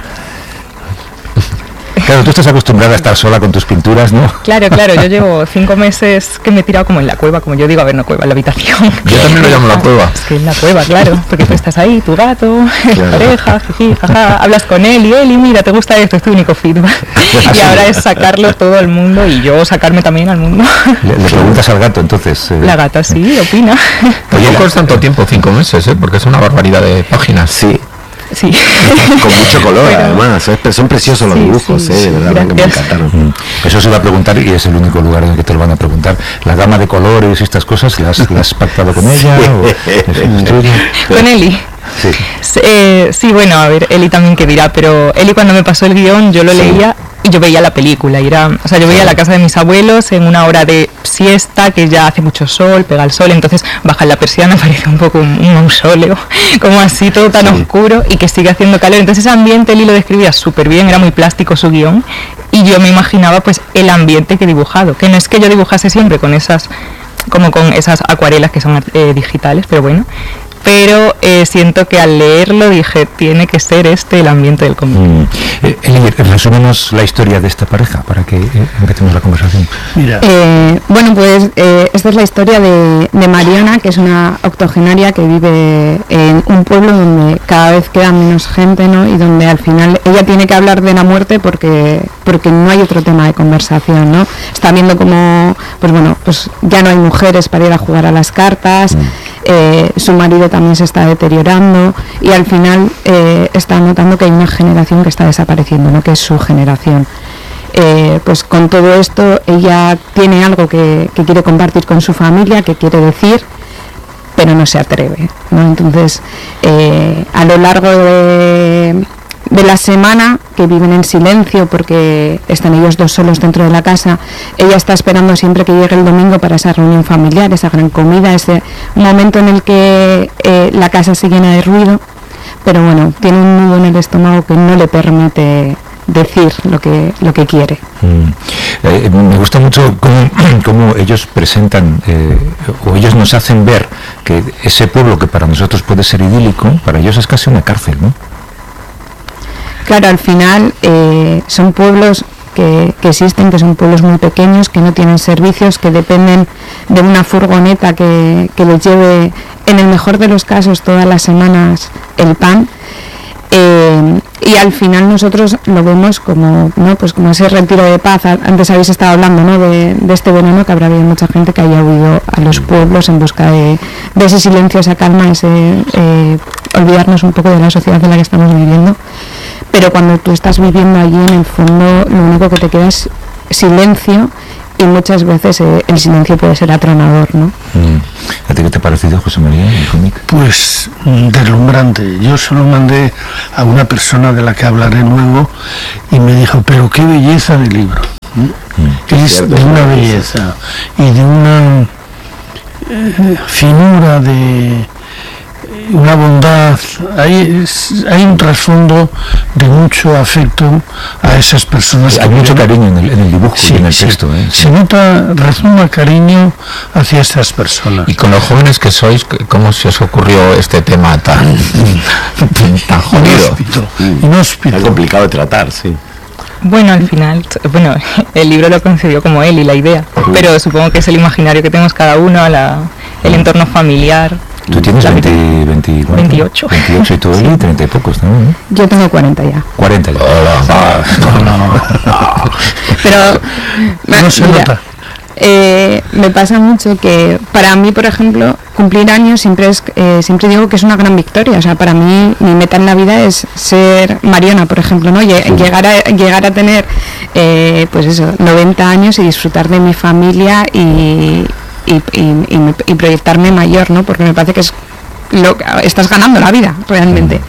Claro, tú estás acostumbrada a estar sola con tus pinturas, ¿no? Claro, claro, yo llevo cinco meses que me he tirado como en la cueva, como yo digo, a ver, no cueva, en la habitación. Yo también lo llamo la cueva. Es que en la cueva, claro, porque tú estás ahí, tu gato, claro. pareja, jiji, jaja, hablas con él y él, y mira, te gusta esto, es tu único feedback. Y ahora es sacarlo todo al mundo y yo sacarme también al mundo. Le, le preguntas al gato, entonces. Eh, la gata sí, opina. Tampoco es tanto tiempo, cinco meses, ¿eh? Porque es una barbaridad de páginas. Sí. Sí. Con mucho color, Pero, además. Es, son preciosos los sí, dibujos, sí, eh, de sí, verdad, que me gracias. encantaron. Eso se va a preguntar y es el único lugar en el que te lo van a preguntar. ¿La gama de colores y estas cosas las has, has pactado con ella? O, es tuyo? Con Eli. Sí. Eh, sí, bueno, a ver, Eli también que dirá, pero Eli cuando me pasó el guión yo lo Sí. leía y yo veía la película, y era, o sea, yo veía la casa de mis abuelos en una hora de siesta, que ya hace mucho sol, pega el sol, entonces baja la persiana, parece un poco un, un mausoleo, como así todo tan Sí. oscuro y que sigue haciendo calor, entonces ese ambiente Eli lo describía súper bien, era muy plástico su guión, y yo me imaginaba pues el ambiente que he dibujado, que no es que yo dibujase siempre con esas, como con esas acuarelas que son eh, digitales, pero bueno, pero eh, siento que al leerlo dije, tiene que ser este el ambiente del cómic. Mm. Eh, Eli, resúmenos la historia de esta pareja para que eh, empecemos la conversación. Mira, Eh, bueno, pues eh, esta es la historia de, de Mariona, que es una octogenaria que vive en un pueblo donde cada vez queda menos gente, ¿no? Y donde al final ella tiene que hablar de la muerte porque porque no hay otro tema de conversación, ¿no? Está viendo como, pues bueno, pues ya no hay mujeres para ir a jugar a las cartas, eh, su marido también se está deteriorando y al final eh, está notando que hay una generación que está desapareciendo, ¿no? Que es su generación. Eh, pues con todo esto ella tiene algo que, que quiere compartir con su familia, que quiere decir, pero no se atreve, ¿no? Entonces eh, a lo largo de, de la semana, que viven en silencio porque están ellos dos solos dentro de la casa, ella está esperando siempre que llegue el domingo para esa reunión familiar, esa gran comida, ese momento en el que eh, la casa se llena de ruido, pero bueno, tiene un nudo en el estómago que no le permite decir lo que lo que quiere. Mm. Eh, me gusta mucho cómo, cómo ellos presentan eh, o ellos nos hacen ver que ese pueblo que para nosotros puede ser idílico, para ellos es casi una cárcel, ¿no? Claro, al final eh, son pueblos que, que existen, que son pueblos muy pequeños, que no tienen servicios, que dependen de una furgoneta que, que les lleve, en el mejor de los casos, todas las semanas el pan. Eh, y al final nosotros lo vemos como, ¿no? Pues como ese retiro de paz. Antes habéis estado hablando, ¿no? de, de este verano, que habrá habido mucha gente que haya huido a los pueblos en busca de, de ese silencio, esa calma, ese eh, olvidarnos un poco de la sociedad en la que estamos viviendo. Pero cuando tú estás viviendo allí, en el fondo lo único que te queda es silencio, y muchas veces eh, el silencio puede ser atronador, ¿no? Mm. ¿A ti qué te ha parecido, José María, el cómic? Pues deslumbrante. Yo se lo mandé a una persona de la que hablaré luego y me dijo, pero qué belleza de libro. Mm. Es cierto, de una belleza y de una eh, finura, de una bondad. Hay, es, hay un trasfondo de mucho afecto a esas personas. Hay que mucho ven. cariño en el, en el dibujo Sí, y en el sí. texto, ¿eh? Sí. Se nota, resuma cariño hacia estas personas. Y con los jóvenes que sois, ¿cómo se os ocurrió este tema tan, tan jodido? Inhóspito, inhóspito. Es complicado de tratar, sí. Bueno, al final, bueno, el libro lo concibió como él y la idea, pero supongo que es el imaginario que tenemos cada uno, la, el entorno familiar. Tú tienes la veinte, vida. veinte, ¿cuánto? veintiocho. veintiocho y todo él, y treinta y pocos, ¿no? Yo tengo cuarenta ya. cuarenta ya. Pero No se mira, nota. eh, me pasa mucho que para mí, por ejemplo, cumplir años siempre es eh, siempre digo que es una gran victoria. O sea, para mí mi meta en la vida es ser Mariona, por ejemplo, ¿no? Lle- Llegar a llegar a tener eh, pues eso, noventa años y disfrutar de mi familia y y, y, y, y proyectarme mayor, ¿no? Porque me parece que es lo que estás ganando la vida realmente.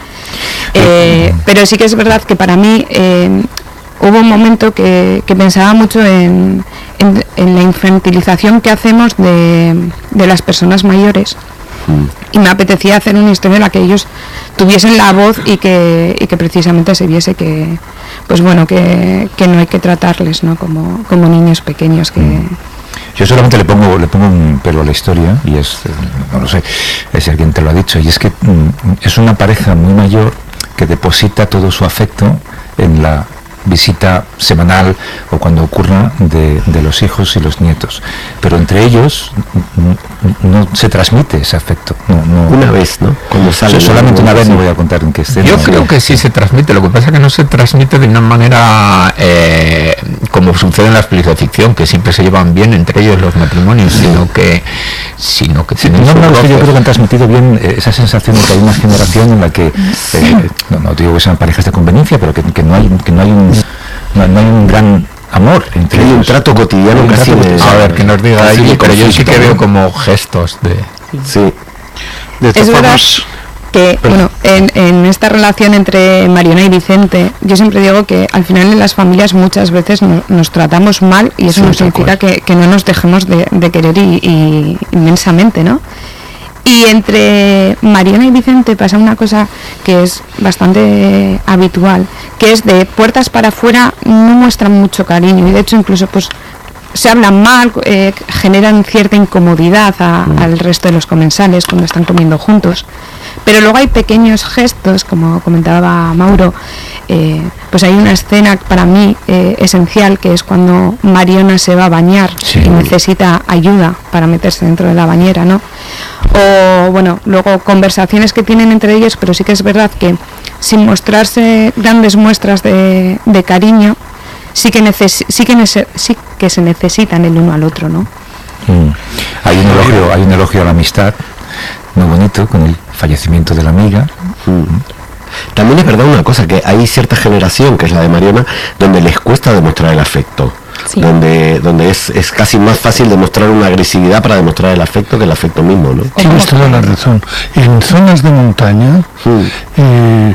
Eh, pero sí que es verdad que para mí eh, hubo un momento que, que pensaba mucho en, en, en la infantilización que hacemos de, de las personas mayores, y me apetecía hacer una historia en la que ellos tuviesen la voz y que, y que precisamente se viese que, pues bueno, que, que no hay que tratarles, ¿no? como, como niños pequeños que... Yo solamente le pongo le pongo un pelo a la historia, y es, eh, no lo sé, si alguien te lo ha dicho, y es que mm, es una pareja muy mayor que deposita todo su afecto en la visita semanal o cuando ocurra de, de los hijos y los nietos, pero entre ellos mm, no se transmite ese afecto. No, no, Una vez, ¿no? Cuando sale. so- solamente una vez, no voy a contar en qué escena. Yo creo que sí se transmite, lo que pasa es que no se transmite de una manera eh, como sucede en las películas de ficción, que siempre se llevan bien entre ellos los matrimonios, sino que sino que tienen No, sus no, es que yo roces. creo que han transmitido bien eh, esa sensación de que hay una generación en la que, eh, no, no digo que sean parejas de conveniencia, pero que, que no hay que no hay un no, no hay un gran amor entre Hay un ellos. trato cotidiano Hay un casi trato de- cotidiano. A ver, que nos diga Casi ahí, de pero yo sí que conflicto, veo ¿no? como gestos de... Sí. De todas Es verdad formas, que, bueno, en, en esta relación entre Mariona y Vicente, yo siempre digo que al final en las familias muchas veces no- nos tratamos mal, y eso Sí, no tal significa cual. que, que no nos dejemos de, de querer y, y inmensamente, ¿no? Y entre Mariona y Vicente pasa una cosa que es bastante habitual, que es de puertas para afuera no muestran mucho cariño, y de hecho incluso pues se hablan mal, eh, generan cierta incomodidad a- al resto de los comensales cuando están comiendo juntos. Pero luego hay pequeños gestos, como comentaba Mauro, eh, pues hay una escena para mí eh, esencial, que es cuando Mariona se va a bañar Sí. y necesita ayuda para meterse dentro de la bañera, ¿no? O bueno, luego conversaciones que tienen entre ellos, pero sí que es verdad que sin mostrarse grandes muestras de, de cariño, sí que, neces sí, que nece sí que se necesitan el uno al otro, ¿no? Mm. Hay un elogio, hay un elogio a la amistad muy bonito con el fallecimiento de la amiga. También es verdad una cosa, que hay cierta generación, que es la de Mariona, donde les cuesta demostrar el afecto. Sí. Donde, donde es, es casi más fácil demostrar una agresividad para demostrar el afecto que el afecto mismo, ¿no? Tienes toda la razón. En zonas de montaña, Mm. eh,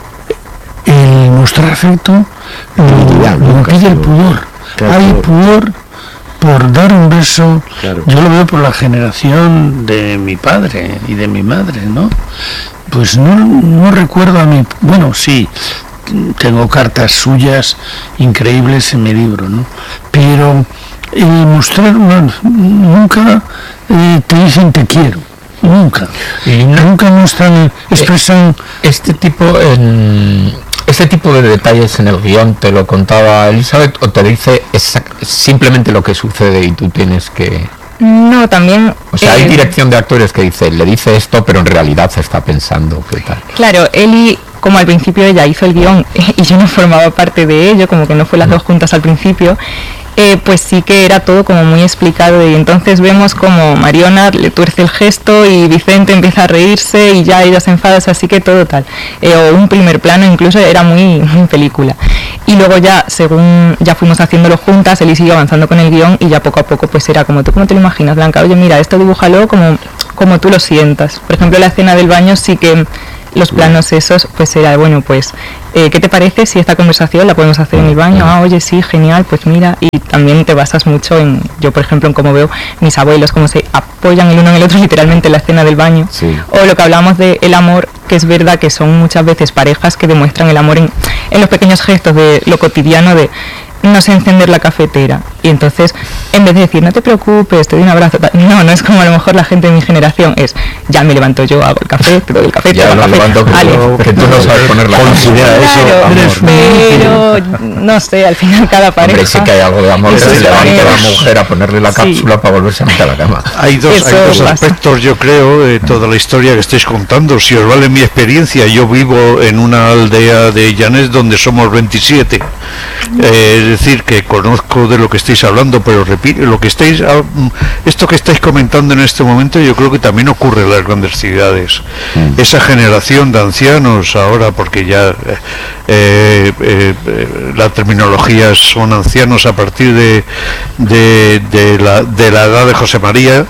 el mostrar afecto Dignidad, lo, ¿no? lo impide el pudor. Claro, Hay claro. pudor por dar un beso. Claro. Yo lo veo por la generación de mi padre y de mi madre, ¿no? Pues no, no recuerdo a mi... Bueno, sí, tengo cartas suyas increíbles en mi libro, ¿no? Pero el mostrar, bueno, nunca eh, te dicen te quiero, nunca, y nunca muestran, expresan este tipo en este tipo de detalles en el guión. ¿Te lo contaba Elizabeth o te dice exact- simplemente lo que sucede y tú tienes que...? No, también... O sea, hay eh, dirección de actores que dice, le dice esto, pero en realidad se está pensando qué tal. Claro, Eli, como al principio ella hizo el guión y yo no formaba parte de ello, como que no fue las dos juntas al principio, eh, pues sí que era todo como muy explicado, y entonces vemos como Mariona le tuerce el gesto y Vicente empieza a reírse y ya ella se enfada, así que todo tal. Eh, o un primer plano incluso era muy, muy película. Y luego ya, según ya fuimos haciéndolo juntas, Eli siguió avanzando con el guión y ya poco a poco pues era como, ¿tú cómo te lo imaginas, Blanca? Oye, mira, esto dibújalo como, como tú lo sientas. Por ejemplo, la escena del baño sí que los planos esos, pues era, bueno, pues, eh, ¿qué te parece si esta conversación la podemos hacer en el baño? Ah, oye, sí, genial, pues mira, y también te basas mucho en, yo por ejemplo, en cómo veo mis abuelos, cómo se apoyan el uno en el otro, literalmente en la escena del baño, Sí. o lo que hablamos de el amor, que es verdad que son muchas veces parejas que demuestran el amor en, en los pequeños gestos de lo cotidiano, de no sé encender la cafetera, y entonces en vez de decir no te preocupes, te doy un abrazo, no, no es como a lo mejor la gente de mi generación, es ya me levanto yo, hago el café, te doy el café, te Ya doy el lo café, levanto que, Ale. tú, que tú no sabes poner la Considera eso Claro, amor. pero no sé, al final cada pareja... Hombre, sí que hay algo de amor, Eso que se es levanta amor. la mujer a ponerle la Sí. cápsula para volverse a meter a la cama. Hay dos, Eso hay dos pasa. aspectos, yo creo, de toda la historia que estáis contando. Si os vale mi experiencia, yo vivo en una aldea de Llanes donde somos veintisiete. Eh, es decir, que conozco de lo que estáis hablando, pero repito, lo que estáis, ah, esto que estáis comentando en este momento, yo creo que también ocurre en las grandes ciudades. Esa generación de ancianos ahora, porque ya eh, eh, eh, la terminología son ancianos a partir de, de, de la, de la edad de José María,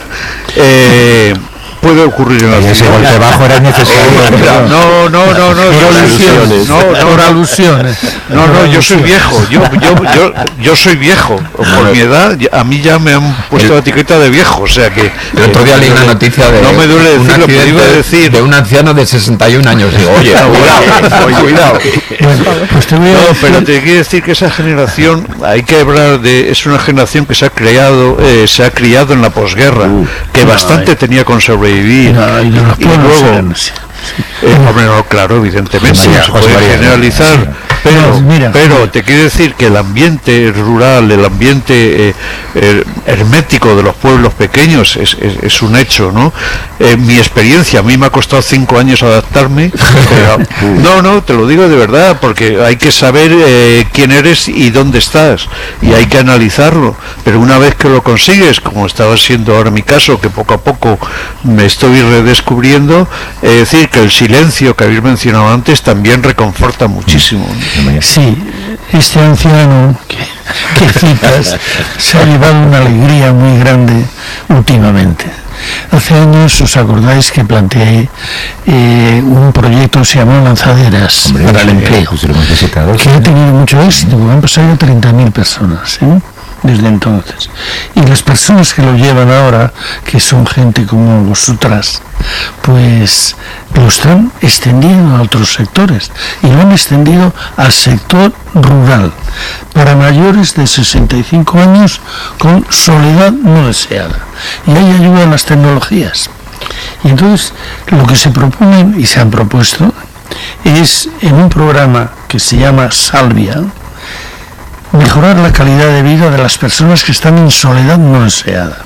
eh, puede ocurrir en las Y ese ciudades. golpe bajo era necesario. No, no, no, no, por no, alusiones, no, no, por no, alusiones. no, no, yo soy viejo, yo, yo, yo, yo soy viejo, por mi edad, ya- a mí ya me han puesto la etiqueta de viejo, o sea que... El otro día leí una noticia de No me duele un decirlo, pero accidente iba a decir... de un anciano de sesenta y un años. Digo, oye, cuidado, cuidado. Bueno, pues te voy a No, decir- pero te quiero decir que esa generación, hay que hablar de, es una generación que se ha creado, eh, se ha criado en la posguerra, que no, bastante eh. tenía con sobrevivir, No, y de los y pueblos luego, eran así. eh, hombre, no, claro, evidentemente, José María, no se José puede María, generalizar, sí. pero, No, mira. pero te quiero decir que el ambiente rural, el ambiente eh, eh, hermético de los pueblos pequeños es, es, es un hecho, ¿no? Eh, mi experiencia, a mí me ha costado cinco años adaptarme, pero, no, no, te lo digo de verdad, porque hay que saber eh, quién eres y dónde estás, y hay que analizarlo, pero una vez que lo consigues, como estaba siendo ahora mi caso, que poco a poco me estoy redescubriendo, es decir, que el silencio que habéis mencionado antes también reconforta muchísimo. Sí, este anciano que, que citas se ha llevado una alegría muy grande últimamente. Hace años, ¿os acordáis que planteé eh, un proyecto que se llamó Lanzaderas Hombre, para el eh, empleo? pues lo hemos visitado. Que ha tenido mucho éxito, porque han pasado ya treinta mil personas, ¿eh? Desde entonces. Y las personas que lo llevan ahora, que son gente como vosotras, pues lo están extendiendo a otros sectores, y lo han extendido al sector rural, para mayores de sesenta y cinco años con soledad no deseada. Y ahí ayudan las tecnologías. Y entonces lo que se proponen y se han propuesto es, en un programa que se llama Salvia, mejorar la calidad de vida de las personas que están en soledad no deseada,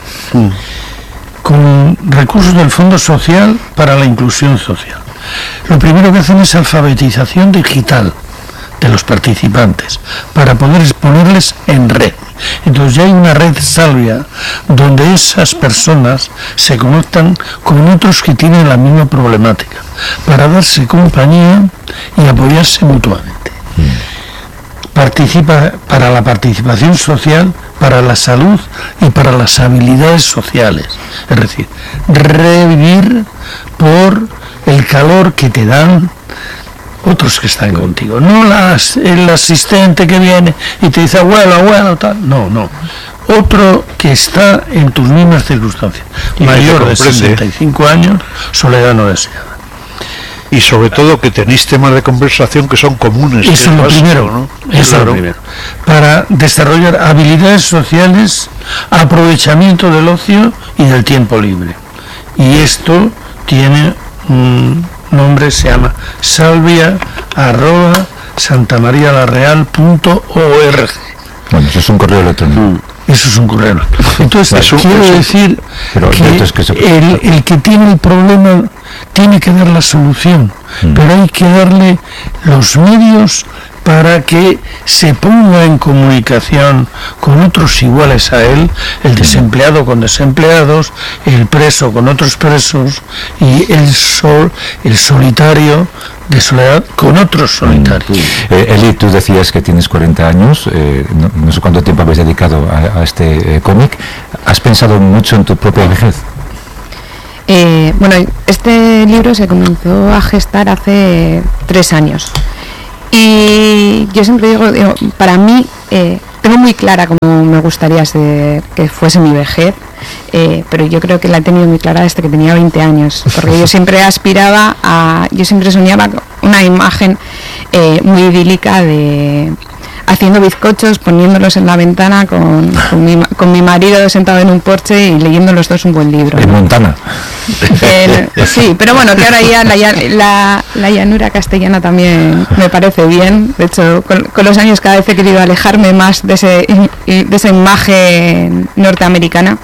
con recursos del Fondo Social para la Inclusión Social. Lo primero que hacen es alfabetización digital de los participantes para poder ponerles en red. Entonces ya hay una red Salvia donde esas personas se conectan con otros que tienen la misma problemática para darse compañía y apoyarse mutuamente. Participa para la participación social, para la salud y para las habilidades sociales. Es decir, revivir por el calor que te dan otros que están contigo, no las, el asistente que viene y te dice abuelo, abuelo, tal, no, no, otro que está en tus mismas circunstancias, Y mayor que de te comprende. sesenta y cinco años, soledad no deseada. y sobre todo que tenéis temas de conversación que son comunes. Eso que es lo básico, primero, ¿no? eso es Claro. lo primero. Para desarrollar habilidades sociales, aprovechamiento del ocio y del tiempo libre. Y esto tiene un nombre, se llama salvia arroba santamarialareal punto org. Bueno, eso es un correo electrónico. Eso es un correo. Entonces, Es un- quiero es un- decir pero que entonces, ¿qué se- el, el que tiene el problema tiene que dar la solución, Mm. pero hay que darle los medios para que se ponga en comunicación con otros iguales a él, el desempleado con desempleados, el preso con otros presos y el sol, el solitario de soledad con otros solitarios. Eh, Eli, tú decías que tienes cuarenta años, eh, no, no sé cuánto tiempo habéis dedicado a, a este eh, cómic. ¿Has pensado mucho en tu propia vejez? Eh, bueno, este libro se comenzó a gestar hace tres años. Y yo siempre digo, digo para mí, eh, tengo muy clara cómo me gustaría ser, que fuese mi vejez, eh, pero yo creo que la he tenido muy clara desde que tenía veinte años, porque yo siempre aspiraba a, yo siempre soñaba con una imagen eh, muy idílica de haciendo bizcochos, poniéndolos en la ventana con, con, mi, con mi marido sentado en un porche y leyendo los dos un buen libro. En Montana. El- sí, pero bueno, que ahora ya la, llan- la, la llanura castellana también me parece bien. De hecho, con, con los años cada vez he querido alejarme más de, ese, de esa imagen norteamericana.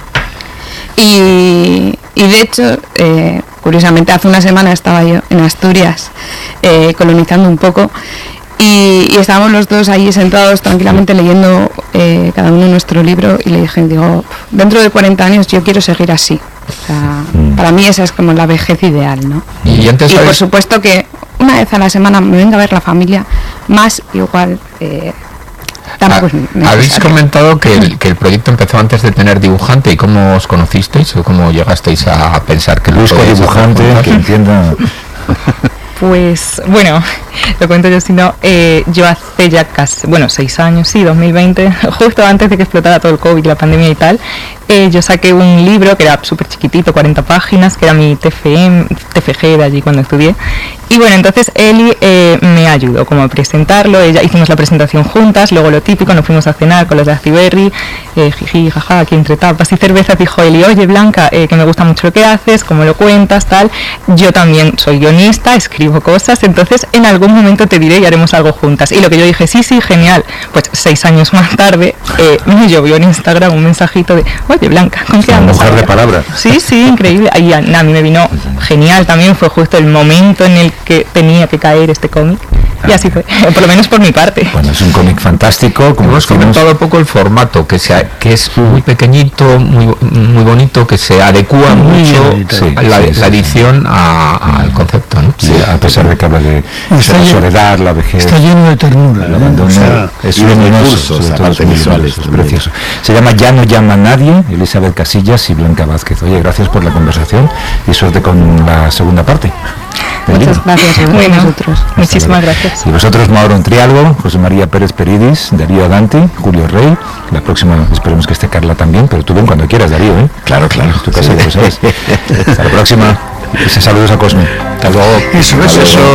Y, y de hecho, eh, curiosamente, hace una semana estaba yo en Asturias eh, colonizando un poco. Y, y estábamos los dos ahí sentados tranquilamente leyendo eh, cada uno nuestro libro y le dije, digo, dentro de cuarenta años yo quiero seguir así. O sea, para mí esa es como la vejez ideal, ¿no? Y antes Y por habéis- supuesto que una vez a la semana me venga a ver la familia, más igual eh, tampoco es Ha- necesario. Habéis comentado que el, que el proyecto empezó antes de tener dibujante. ¿Y cómo os conocisteis o cómo llegasteis a pensar que lo Busco podíais hacer dibujante juntos? que entienda. Pues bueno, lo cuento yo, si no, eh, yo hace ya casi, bueno, seis años, sí, dos mil veinte, justo antes de que explotara todo el COVID, la pandemia y tal, eh, yo saqué un libro que era súper chiquitito, cuarenta páginas, que era mi T F M, T F G de allí cuando estudié. Y bueno, entonces Eli eh, me ayudó como a presentarlo, ella hicimos la presentación juntas, luego lo típico, nos fuimos a cenar con los de Aciberri, eh, jiji, jaja, aquí entre tapas y cervezas, dijo Eli, oye Blanca, eh, que me gusta mucho lo que haces, cómo lo cuentas, tal, yo también soy guionista, escribo cosas, entonces en algún momento te diré y haremos algo juntas. Y lo que yo dije, sí, sí, genial, pues seis años más tarde eh, me llovió en Instagram un mensajito de, oye Blanca, ¿con qué Una andas mujer de ahora?". palabra. Sí, sí, increíble. Y a, a mí me vino genial también, fue justo el momento en el que tenía que caer este cómic. Y así fue, por lo menos por mi parte. Bueno, es un cómic fantástico. Como Hemos decimos, comentado un poco el formato, que sea, que es muy pequeñito, muy muy bonito, que se adecua Muy mucho bien, sí, la, sí, sí, la sí. edición a- al concepto, ¿no? sí, a pesar de que habla de, de Está la lleno- soledad, la vejez, Está lleno de ternura, el ¿no? abandono, O sea, es y de luminoso, recursos, sobre todo aparte es muy visuales luminoso, es también. precioso. Se llama Ya no llama a nadie, Elizabeth Casillas y Blanca Vázquez. Oye, gracias por la conversación y suerte con la segunda parte del Muchas libro. gracias a Bueno, vosotros. muchísimas gracias. Y vosotros, Mauro Trialgo, José María Pérez Peridis, Darío Adanti, Julio Rey. La próxima esperemos que esté Carla también, pero tú ven cuando quieras, Darío, ¿eh? Claro, claro. Tu casa, ya lo sabes. Hasta la próxima. Y saludos a Cosme. Hasta luego. Eso, eso, Eso.